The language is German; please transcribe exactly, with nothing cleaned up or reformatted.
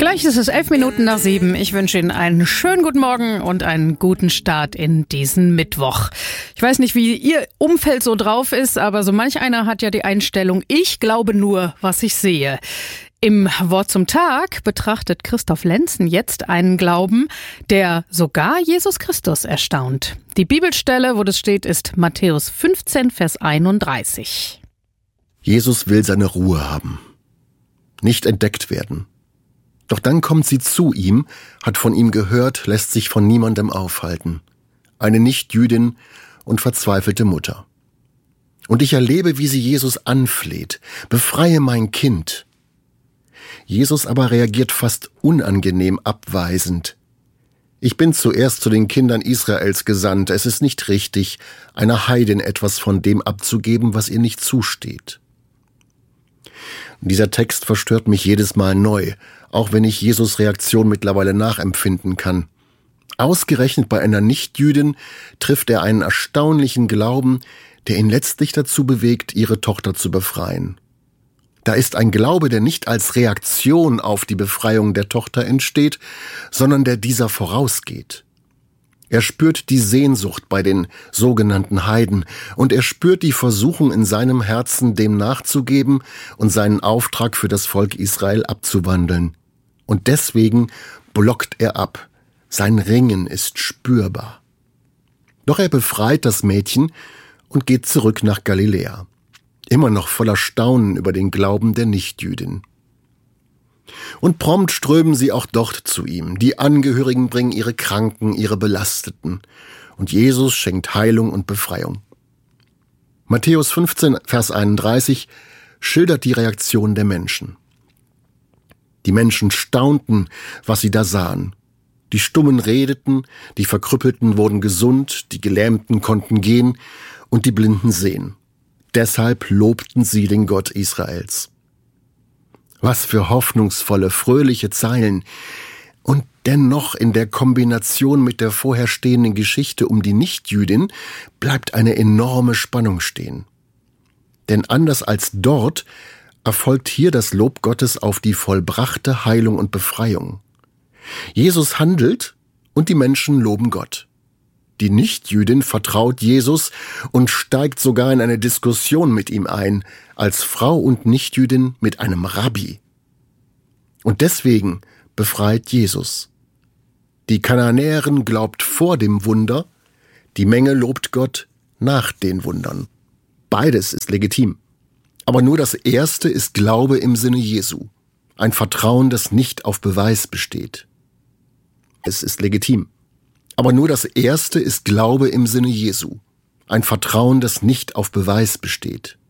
Gleich ist es elf Minuten nach sieben. Ich wünsche Ihnen einen schönen guten Morgen und einen guten Start in diesen Mittwoch. Ich weiß nicht, wie Ihr Umfeld so drauf ist, aber so manch einer hat ja die Einstellung, ich glaube nur, was ich sehe. Im Wort zum Tag betrachtet Christoph Lenzen jetzt einen Glauben, der sogar Jesus Christus erstaunt. Die Bibelstelle, wo das steht, ist Matthäus fünfzehn, Vers einunddreißig. Jesus will seine Ruhe haben, nicht entdeckt werden. Doch dann kommt sie zu ihm, hat von ihm gehört, lässt sich von niemandem aufhalten. Eine Nichtjüdin und verzweifelte Mutter. Und ich erlebe, wie sie Jesus anfleht, befreie mein Kind. Jesus aber reagiert fast unangenehm abweisend. Ich bin zuerst zu den Kindern Israels gesandt. Es ist nicht richtig, einer Heidin etwas von dem abzugeben, was ihr nicht zusteht. Dieser Text verstört mich jedes Mal neu, auch wenn ich Jesus' Reaktion mittlerweile nachempfinden kann. Ausgerechnet bei einer Nichtjüdin trifft er einen erstaunlichen Glauben, der ihn letztlich dazu bewegt, ihre Tochter zu befreien. Da ist ein Glaube, der nicht als Reaktion auf die Befreiung der Tochter entsteht, sondern der dieser vorausgeht. Er spürt die Sehnsucht bei den sogenannten Heiden und er spürt die Versuchung in seinem Herzen, dem nachzugeben und seinen Auftrag für das Volk Israel abzuwandeln. Und deswegen blockt er ab. Sein Ringen ist spürbar. Doch er befreit das Mädchen und geht zurück nach Galiläa. Immer noch voller Staunen über den Glauben der Nichtjüdin. Und prompt strömen sie auch dort zu ihm. Die Angehörigen bringen ihre Kranken, ihre Belasteten. Und Jesus schenkt Heilung und Befreiung. Matthäus fünfzehn, Vers einunddreißig schildert die Reaktion der Menschen. Die Menschen staunten, was sie da sahen. Die Stummen redeten, die Verkrüppelten wurden gesund, die Gelähmten konnten gehen und die Blinden sehen. Deshalb lobten sie den Gott Israels. Was für hoffnungsvolle, fröhliche Zeilen. Und dennoch in der Kombination mit der vorherstehenden Geschichte um die Nichtjüdin bleibt eine enorme Spannung stehen. Denn anders als dort erfolgt hier das Lob Gottes auf die vollbrachte Heilung und Befreiung. Jesus handelt und die Menschen loben Gott. Die Nichtjüdin vertraut Jesus und steigt sogar in eine Diskussion mit ihm ein, als Frau und Nichtjüdin mit einem Rabbi. Und deswegen befreit Jesus. Die Kananäerin glaubt vor dem Wunder, die Menge lobt Gott nach den Wundern. Beides ist legitim. Aber nur das Erste ist Glaube im Sinne Jesu. Ein Vertrauen, das nicht auf Beweis besteht. Es ist legitim. Aber nur das Erste ist Glaube im Sinne Jesu. Ein Vertrauen, das nicht auf Beweis besteht.